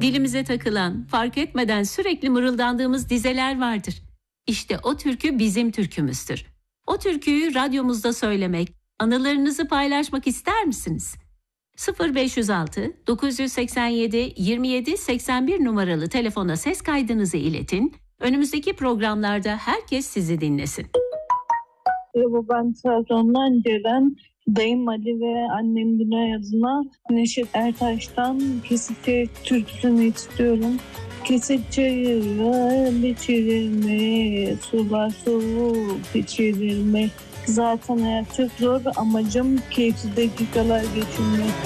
Dilimize takılan, fark etmeden sürekli mırıldandığımız dizeler vardır. İşte o türkü bizim türkümüzdür. O türküyü radyomuzda söylemek, anılarınızı paylaşmak ister misiniz? 0506 987 27 81 numaralı telefona ses kaydınızı iletin. Önümüzdeki programlarda herkes sizi dinlesin. Merhaba, ben Trabzon'dan Ceren. Dayım Ali ve annem Günay adına Neşet Ertaş'tan Kesik türküsünü istiyorum. Kesik çayırlar biçilir, sular soğuk içilir. Zaten hayat çok zor, amacım keyifli dakikalar geçirmek.